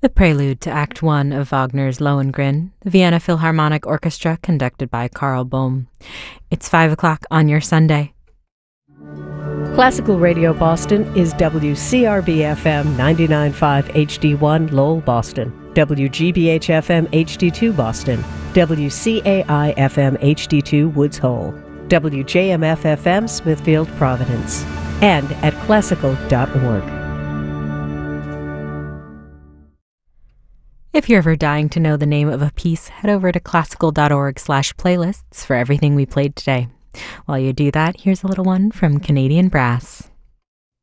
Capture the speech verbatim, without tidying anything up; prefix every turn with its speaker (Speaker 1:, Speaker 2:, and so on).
Speaker 1: The prelude to Act One of Wagner's Lohengrin, the Vienna Philharmonic Orchestra conducted by Karl Bohm. It's five o'clock on your Sunday.
Speaker 2: Classical Radio Boston is W C R B F M ninety-nine point five H D one Lowell, Boston, W G B H F M H D two Boston, W C A I F M H D two Woods Hole, W J M F F M Smithfield, Providence, and at classical dot org.
Speaker 1: If you're ever dying to know the name of a piece, head over to classical dot org slash playlists for everything we played today. While you do that, here's a little one from Canadian Brass.